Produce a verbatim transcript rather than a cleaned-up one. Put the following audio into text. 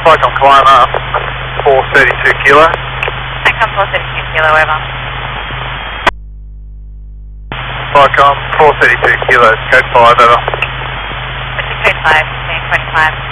Flycom Kalama, four thirty-two kilo. Flycom four thirty-two kilo, over. Flycom four thirty-two kilo, code five, over. Code five, twenty-five.